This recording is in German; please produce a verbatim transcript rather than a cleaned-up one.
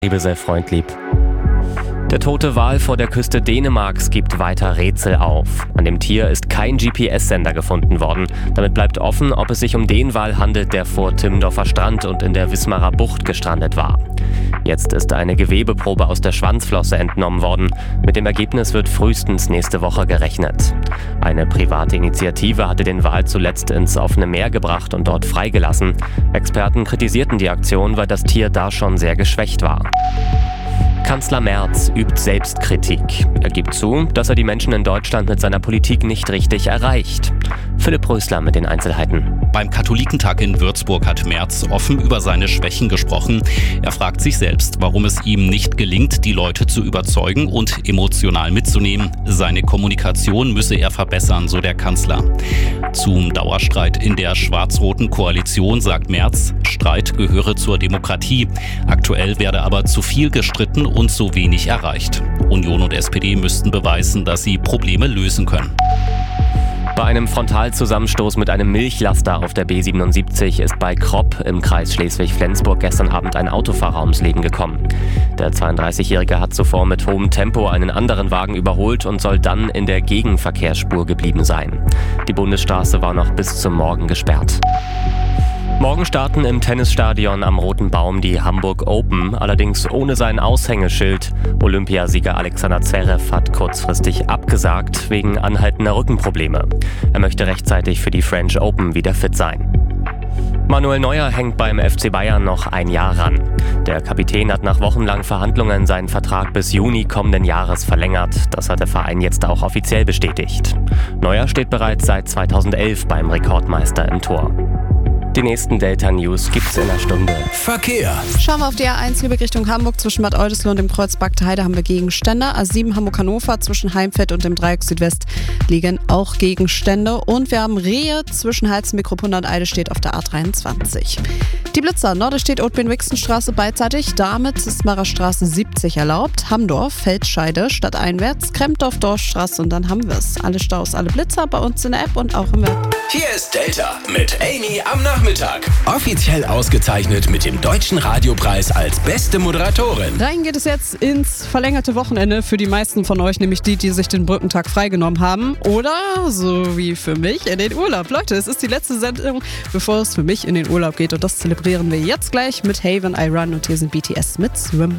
Liebe sehr freundlieb. Der tote Wal vor der Küste Dänemarks gibt weiter Rätsel auf. An dem Tier ist kein G P S-Sender gefunden worden. Damit bleibt offen, ob es sich um den Wal handelt, der vor Timmendorfer Strand und in der Wismarer Bucht gestrandet war. Jetzt ist eine Gewebeprobe aus der Schwanzflosse entnommen worden. Mit dem Ergebnis wird frühestens nächste Woche gerechnet. Eine private Initiative hatte den Wal zuletzt ins offene Meer gebracht und dort freigelassen. Experten kritisierten die Aktion, weil das Tier da schon sehr geschwächt war. Kanzler Merz übt Selbstkritik. Er gibt zu, dass er die Menschen in Deutschland mit seiner Politik nicht richtig erreicht. Philipp Rösler mit den Einzelheiten. Beim Katholikentag in Würzburg hat Merz offen über seine Schwächen gesprochen. Er fragt sich selbst, warum es ihm nicht gelingt, die Leute zu überzeugen und emotional mitzunehmen. Seine Kommunikation müsse er verbessern, so der Kanzler. Zum Dauerstreit in der schwarz-roten Koalition sagt Merz, Streit gehöre zur Demokratie. Aktuell werde aber zu viel gestritten und zu wenig erreicht. Union und S P D müssten beweisen, dass sie Probleme lösen können. Bei einem Frontalzusammenstoß mit einem Milchlaster auf der B siebenundsiebzig ist bei Kropp im Kreis Schleswig-Flensburg gestern Abend ein Autofahrer ums Leben gekommen. Der zweiunddreißigjährige hat zuvor mit hohem Tempo einen anderen Wagen überholt und soll dann in der Gegenverkehrsspur geblieben sein. Die Bundesstraße war noch bis zum Morgen gesperrt. Morgen starten im Tennisstadion am Roten Baum die Hamburg Open, allerdings ohne sein Aushängeschild. Olympiasieger Alexander Zverev hat kurzfristig abgesagt wegen anhaltender Rückenprobleme. Er möchte rechtzeitig für die French Open wieder fit sein. Manuel Neuer hängt beim F C Bayern noch ein Jahr ran. Der Kapitän hat nach wochenlangen Verhandlungen seinen Vertrag bis Juni kommenden Jahres verlängert. Das hat der Verein jetzt auch offiziell bestätigt. Neuer steht bereits seit zweitausendelf beim Rekordmeister im Tor. Die nächsten Delta-News gibt's in einer Stunde. Verkehr. Schauen wir auf die A eins Lübeck Richtung Hamburg. Zwischen Bad Oldesloe und dem Kreuz Bagde Heide haben wir Gegenstände. A sieben Hamburg-Hannover zwischen Heimfeld und dem Dreieck Südwest liegen auch Gegenstände. Und wir haben Rehe zwischen Heizen-Mikropunda und Eidelstedt auf der A dreiundzwanzig. Die Blitzer, Norderstedt, Otbin-Wixenstraße beidseitig. Damit ist Marerstraße siebzig erlaubt. Hamdorf, Feldscheide, stadteinwärts, Krempdorf, Dorfstraße und dann haben wir es. Alle Staus, alle Blitzer bei uns in der App und auch im Web. Hier ist Delta mit Amy am Nachmittag. Offiziell ausgezeichnet mit dem Deutschen Radiopreis als beste Moderatorin. Rein geht es jetzt ins verlängerte Wochenende für die meisten von euch, nämlich die, die sich den Brückentag freigenommen haben. Oder, so wie für mich, in den Urlaub. Leute, es ist die letzte Sendung, bevor es für mich in den Urlaub geht. Und das zelebrieren wir jetzt gleich mit Hey When I Run. Und hier sind B T S mit Swim.